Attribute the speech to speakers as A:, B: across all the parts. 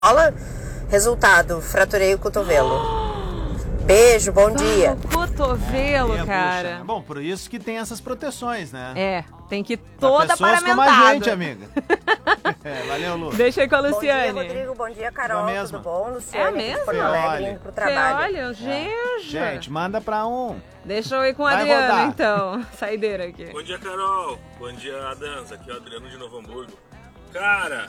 A: Olha, resultado, fraturei o cotovelo. Beijo, bom dia.
B: O cotovelo, cara.
C: Bucha, né? Bom, por isso que tem essas proteções, né?
B: É, tem que ir toda
C: pessoas
B: paramentada.
C: como a gente, amiga. Valeu, Lu.
B: Deixa aí com a
A: Bom
B: Luciane.
A: dia, Rodrigo. Bom dia, Carol.
C: É a mesma.
A: Tudo bom?
B: É a
A: Luciane,
B: mesma?
A: de Porto Alegre, indo pro trabalho.
B: Olha, gente.
C: Gente, manda pra um.
B: Deixa eu ir com o
C: Vai
B: Adriano,
C: rodar.
B: então. Saideira aqui.
D: Bom dia, Carol. Bom dia, Adams. Aqui é o Adriano de Novo Hamburgo. Cara,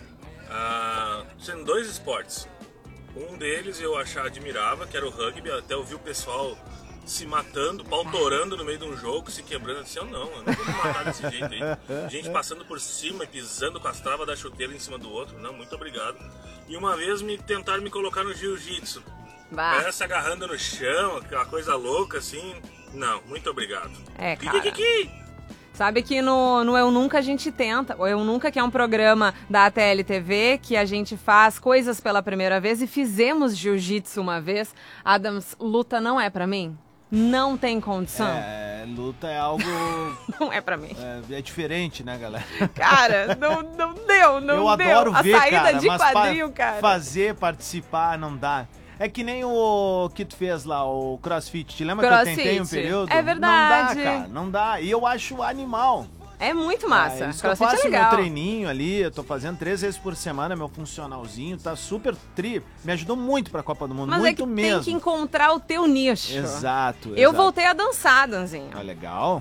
D: sendo dois esportes. Um deles eu admirava, que era o rugby. Até eu vi o pessoal se matando, pau torando no meio de um jogo, se quebrando. Eu disse, eu não vou me matar desse jeito aí. Gente passando por cima e pisando com as travas da chuteira em cima do outro. Não, muito obrigado. E uma vez tentaram me colocar no jiu-jitsu.
B: Bah.
D: Se agarrando no chão, aquela coisa louca assim. Não, muito obrigado.
B: É, cara.
D: Kikiki.
B: Sabe que no Eu Nunca a gente tenta. O Eu Nunca, que é um programa da ATL TV, que a gente faz coisas pela primeira vez, e fizemos jiu-jitsu uma vez. Adams, luta não é pra mim? Não tem condição?
C: Luta é algo...
B: Não é pra mim.
C: É diferente, né, galera?
B: Cara, não deu, não
C: Eu
B: deu.
C: adoro ver,
B: a saída
C: cara,
B: de
C: mas
B: quadril, cara.
C: fazer, participar, não dá. É que nem o que tu fez lá, o CrossFit. Te lembra
B: CrossFit.
C: que eu tentei um período?
B: É verdade.
C: Não dá, cara, não dá. E eu acho animal.
B: É muito massa.
C: Isso que eu
B: CrossFit
C: faço
B: é
C: meu
B: legal.
C: treininho ali, eu tô fazendo 3 vezes por semana, meu funcionalzinho, tá super Me ajudou muito pra Copa do Mundo,
B: Mas
C: muito
B: é que
C: mesmo.
B: tem que encontrar o teu nicho.
C: Exato.
B: Eu voltei a dançar, Danzinho.
C: Ah, legal.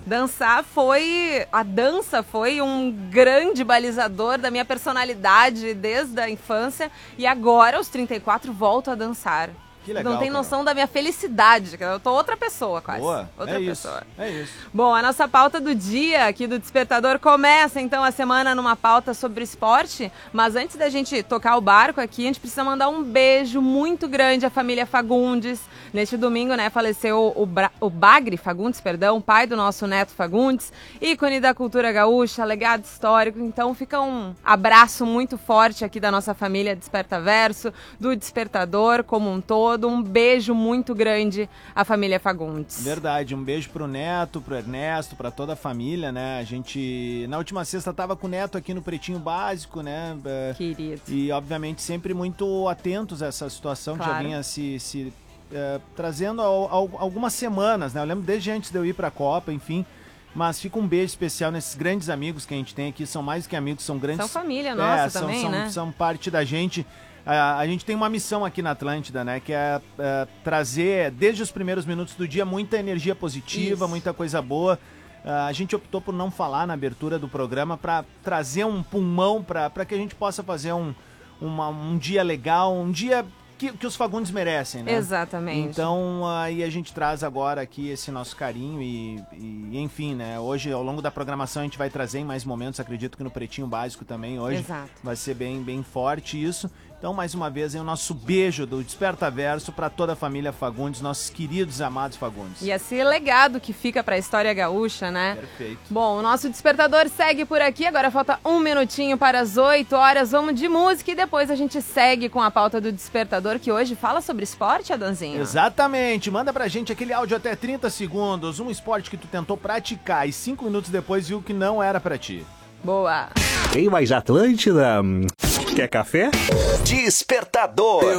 B: A dança foi um grande balizador da minha personalidade desde a infância e agora, aos 34, volto a dançar.
C: Que legal,
B: Não tem
C: cara.
B: noção da minha felicidade, eu tô outra pessoa quase.
C: Boa,
B: outra
C: é
B: pessoa.
C: isso, é isso.
B: Bom, a nossa pauta do dia aqui do Despertador começa então a semana numa pauta sobre esporte, mas antes da gente tocar o barco aqui, a gente precisa mandar um beijo muito grande à família Fagundes. Neste domingo, né, faleceu o Bagre Fagundes, pai do nosso Neto Fagundes, ícone da cultura gaúcha, legado histórico. Então fica um abraço muito forte aqui da nossa família Desperta Verso, do Despertador como um todo. Um beijo muito grande à família Fagundes.
C: Verdade, um beijo pro Neto, pro Ernesto, pra toda a família, né? A gente, na última sexta, tava com o Neto aqui no Pretinho Básico, né?
B: Querido.
C: E, obviamente, sempre muito atentos a essa situação
B: Claro.
C: que já vinha se trazendo algumas semanas, né? Eu lembro desde antes de eu ir pra Copa, enfim. Mas fica um beijo especial nesses grandes amigos que a gente tem aqui. São mais que amigos, são grandes...
B: São família nossa também, né?
C: São parte da gente. A gente tem uma missão aqui na Atlântida, né? Que é trazer, desde os primeiros minutos do dia, muita energia positiva,
B: Isso.
C: muita coisa boa. A gente optou por não falar na abertura do programa para trazer um pulmão para que a gente possa fazer um dia legal, um dia que os Fagundes merecem, né?
B: Exatamente.
C: Então, aí a gente traz agora aqui esse nosso carinho e enfim, né? Hoje, ao longo da programação, a gente vai trazer em mais momentos, acredito que no Pretinho Básico também hoje.
B: Exato.
C: Vai ser bem, bem forte isso. Então, mais uma vez, o nosso beijo do Desperta Verso para toda a família Fagundes, nossos queridos e amados Fagundes.
B: E esse legado que fica para a história gaúcha, né?
C: Perfeito.
B: Bom, o nosso Despertador segue por aqui. Agora falta 1 minutinho para as 8 horas. Vamos de música e depois a gente segue com a pauta do Despertador, que hoje fala sobre esporte, Adanzinho.
C: Exatamente. Manda pra gente aquele áudio até 30 segundos. Um esporte que tu tentou praticar e 5 minutos depois viu que não era pra ti.
B: Boa.
E: Tem mais Atlântida? Quer café?
F: Despertador.